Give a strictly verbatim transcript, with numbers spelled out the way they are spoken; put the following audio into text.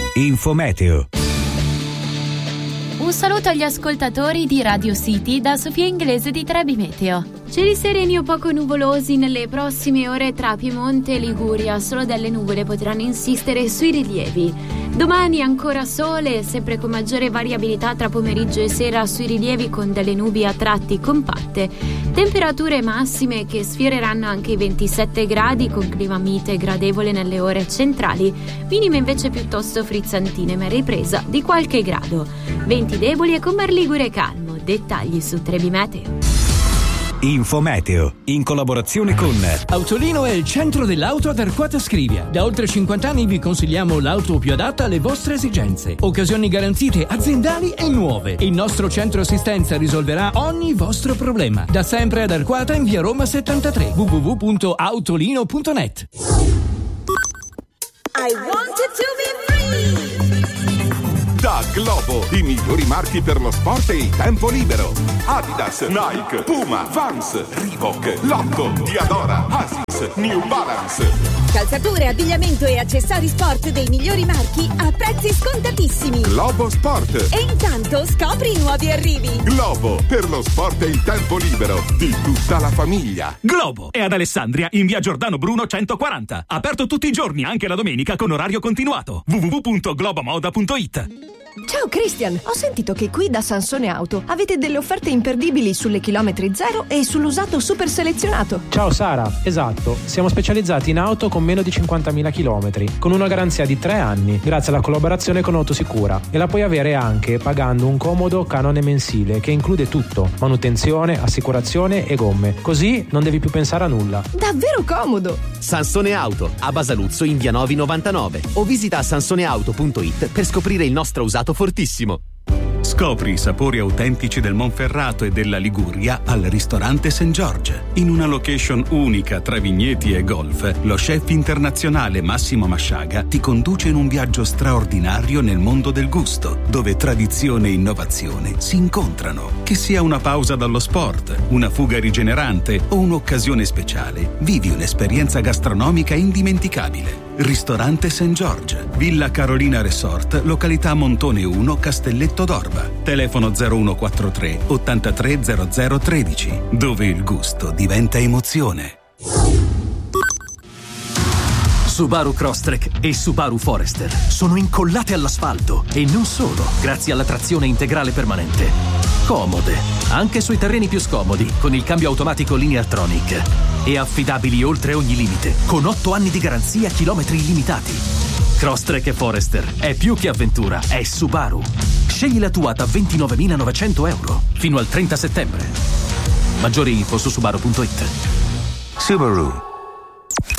Infometeo. Un saluto agli ascoltatori di Radio City da Sofia Inglese di Trebi Meteo. Cieli sereni o poco nuvolosi nelle prossime ore tra Piemonte e Liguria, solo delle nuvole potranno insistere sui rilievi. Domani ancora sole, sempre con maggiore variabilità tra pomeriggio e sera sui rilievi con delle nubi a tratti compatte. Temperature massime che sfioreranno anche i ventisette gradi con clima mite e gradevole nelle ore centrali, minime invece piuttosto frizzantine ma ripresa di qualche grado. Venti deboli e con mar ligure calmo. Dettagli su Trebi Meteo. Infometeo, in collaborazione con Autolino è il centro dell'auto ad Arquata Scrivia. Da oltre cinquanta anni vi consigliamo l'auto più adatta alle vostre esigenze. Occasioni garantite aziendali e nuove. Il nostro centro assistenza risolverà ogni vostro problema. Da sempre ad Arquata in via Roma settantatré. w w w punto autolino punto net. I wanted to be free. Da Globo, i migliori marchi per lo sport e il tempo libero. Adidas, Nike, Puma, Vans, Reebok, Lotto, Diadora, Asics, New Balance. Calzature, abbigliamento e accessori sport dei migliori marchi a prezzi scontatissimi. Globo Sport. E intanto scopri i nuovi arrivi. Globo, per lo sport e il tempo libero di tutta la famiglia. Globo è ad Alessandria in via Giordano Bruno centoquaranta. Aperto tutti i giorni, anche la domenica con orario continuato. w w w punto globomoda punto it. Ciao Christian, ho sentito che qui da Sansone Auto avete delle offerte imperdibili sulle chilometri zero e sull'usato super selezionato. Ciao Sara, esatto, siamo specializzati in auto con meno di cinquantamila chilometri, con una garanzia di tre anni, grazie alla collaborazione con Autosicura, e la puoi avere anche pagando un comodo canone mensile che include tutto: manutenzione, assicurazione e gomme, così non devi più pensare a nulla. Davvero comodo! Sansone Auto, a Basaluzzo in via Novi novantanove, o visita sansoneauto punto it per scoprire il nostro usato fortissimo. Scopri i sapori autentici del Monferrato e della Liguria al ristorante Saint George. In una location unica tra vigneti e golf, lo chef internazionale Massimo Masciaga ti conduce in un viaggio straordinario nel mondo del gusto, dove tradizione e innovazione si incontrano. Che sia una pausa dallo sport, una fuga rigenerante o un'occasione speciale, vivi un'esperienza gastronomica indimenticabile. Ristorante Saint George, Villa Carolina Resort, località Montone uno, Castelletto d'Orba. Telefono zero uno quattro tre ottantatré zero zero tredici, dove il gusto diventa emozione. Subaru Crosstrek e Subaru Forester sono incollate all'asfalto e non solo, grazie alla trazione integrale permanente. Comode, anche sui terreni più scomodi, con il cambio automatico Lineartronic. E affidabili oltre ogni limite, con otto anni di garanzia e chilometri illimitati. Crosstrek e Forester è più che avventura, è Subaru. Scegli la tua da ventinovemilanovecento euro fino al trenta settembre. Maggiori info su subaru punto it. Subaru.